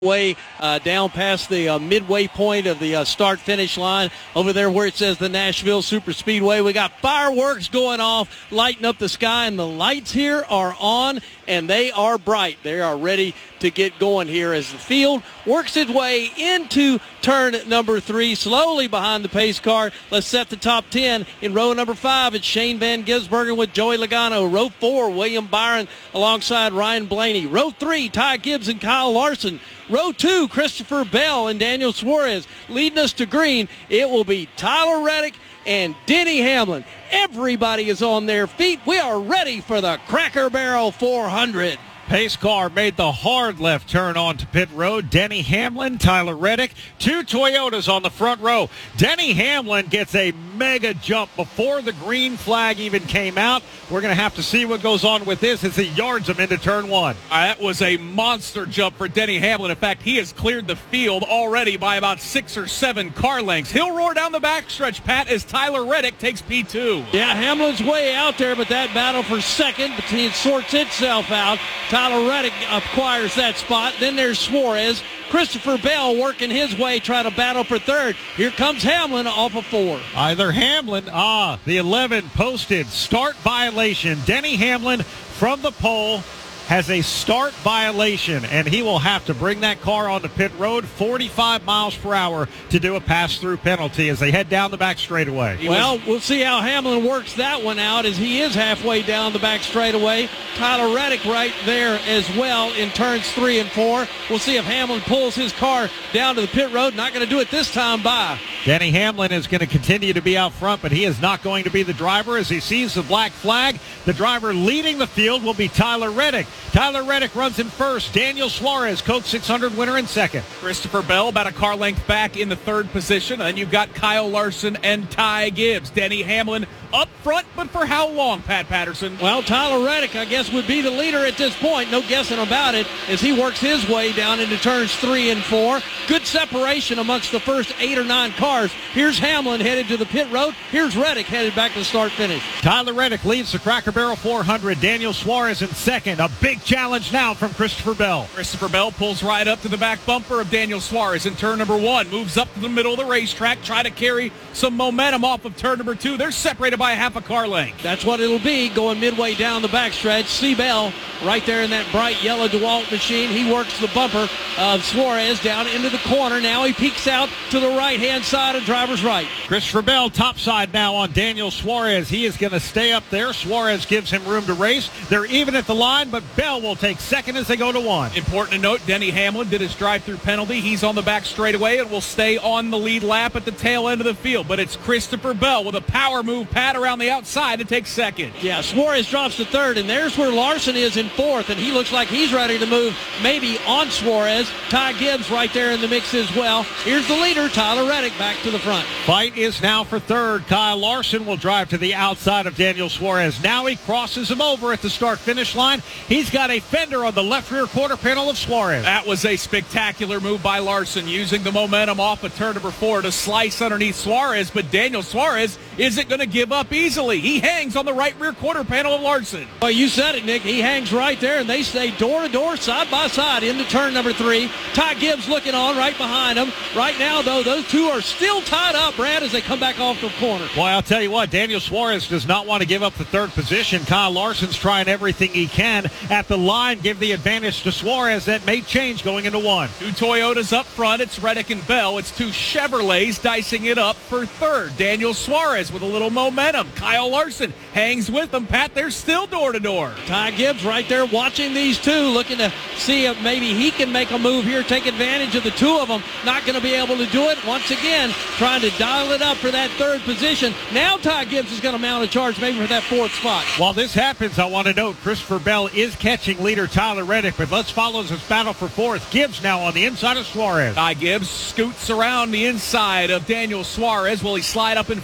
way down past the midway point of the start-finish line over there where it says the Nashville Super Speedway. We got fireworks going off, lighting up the sky, and the lights here are on, and they are bright. They are ready to get going here as the field works its way into turn number 3, slowly behind the pace car. Let's set the top 10. In row number 5, it's Shane Van Gisbergen with Joey Logano. Row 4, William Byron alongside Ryan Blaney. Row 3, Ty Gibbs and Kyle Larson. Row 2, Christopher Bell and Daniel Suarez. Leading us to green, it will be Tyler Reddick and Denny Hamlin. Everybody is on their feet. We are ready for the Cracker Barrel 400. Pace car made the hard left turn onto pit road. Denny Hamlin, Tyler Reddick, 2 Toyotas on the front row. Denny Hamlin gets a mega jump before the green flag even came out. We're going to have to see what goes on with this as he yards him into turn 1. That was a monster jump for Denny Hamlin. In fact, he has cleared the field already by about 6 or 7 car lengths. He'll roar down the backstretch, Pat, as Tyler Reddick takes P2. Yeah, Hamlin's way out there, but that battle for second sorts itself out. Tyler Reddick acquires that spot. Then there's Suarez. Christopher Bell working his way, trying to battle for third. Here comes Hamlin off of 4. Either Hamlin, the 11 posted start violation. Denny Hamlin from the pole has a start violation, and he will have to bring that car onto pit road 45 miles per hour to do a pass-through penalty as they head down the back straightaway. Well, we'll see how Hamlin works that one out as he is halfway down the back straightaway. Tyler Reddick right there as well in turns 3 and 4. We'll see if Hamlin pulls his car down to the pit road. Not going to do it this time by. Denny Hamlin is going to continue to be out front, but he is not going to be the driver as he sees the black flag. The driver leading the field will be Tyler Reddick. Tyler Reddick runs in first. Daniel Suarez, Coke 600 winner, in second. Christopher Bell about a car length back in the 3rd position. And then you've got Kyle Larson and Ty Gibbs. Denny Hamlin up front, but for how long, Pat Patterson? Well, Tyler Reddick, I guess, would be the leader at this point. No guessing about it as he works his way down into turns 3 and 4. Good separation amongst the first 8 or 9 cars. Here's Hamlin headed to the pit road. Here's Reddick headed back to start-finish. Tyler Reddick leads the Cracker Barrel 400. Daniel Suarez in second. A big challenge now from Christopher Bell. Christopher Bell pulls right up to the back bumper of Daniel Suarez in turn number 1. Moves up to the middle of the racetrack. Try to carry some momentum off of turn number 2. They're separated by a half a car length. That's what it'll be going midway down the backstretch. C. Bell right there in that bright yellow DeWalt machine. He works the bumper of Suarez down into the corner. Now he peeks out to the right-hand side of driver's right. Christopher Bell topside now on Daniel Suarez. He is going to stay up there. Suarez gives him room to race. They're even at the line, but Bell will take second as they go to 1. Important to note, Denny Hamlin did his drive-through penalty. He's on the back straightaway and will stay on the lead lap at the tail end of the field. But it's Christopher Bell with a power move, Pat, around the outside to take second. Yeah, Suarez drops to 3rd, and there's where Larson is in 4th, and he looks like he's ready to move maybe on Suarez. Ty Gibbs right there in the mix as well. Here's the leader, Tyler Reddick, back to the front. Fight is now for 3rd. Kyle Larson will drive to the outside of Daniel Suarez. Now he crosses him over at the start-finish line. He's got a fender on the left rear quarter panel of Suarez. That was a spectacular move by Larson, using the momentum off of turn number 4 to slice underneath Suarez, but Daniel Suarez isn't going to give up easily. He hangs on the right rear quarter panel of Larson. Well, you said it, Nick. He hangs right there, and they stay door-to-door, side-by-side into turn number 3. Ty Gibbs looking on right behind him. Right now, though, those two are still tied up, Brad, as they come back off the corner. Boy, I'll tell you what, Daniel Suarez does not want to give up the 3rd position. Kyle Larson's trying everything he can at the line, give the advantage to Suarez. That may change going into 1. 2 Toyotas up front. It's Reddick and Bell. It's 2 Chevrolets dicing it up for 3rd. Daniel Suarez with a little momentum. Kyle Larson hangs with them. Pat, they're still door-to-door. Ty Gibbs right there watching these two, looking to see if maybe he can make a move here, take advantage of the 2 of them. Not going to be able to do it. Once again, trying to dial it up for that 3rd position. Now Ty Gibbs is going to mount a charge maybe for that 4th spot. While this happens, I want to note Christopher Bell is catching leader Tyler Reddick, but let's follow this battle for 4th. Gibbs now on the inside of Suarez. Ty Gibbs scoots around the inside of Daniel Suarez. Will he slide up in front of him? No.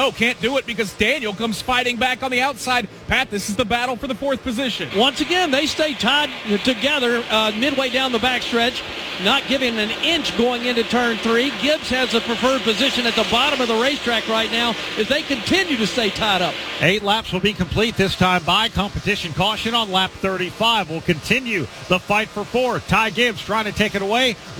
No, can't do it because Daniel comes fighting back on the outside. Pat, this is the battle for the 4th position. Once again, they stay tied together midway down the backstretch, not giving an inch going into turn 3. Gibbs has a preferred position at the bottom of the racetrack right now as they continue to stay tied up. 8 laps will be complete this time by competition caution on lap 35. We'll continue the fight for 4th. Ty Gibbs trying to take it away.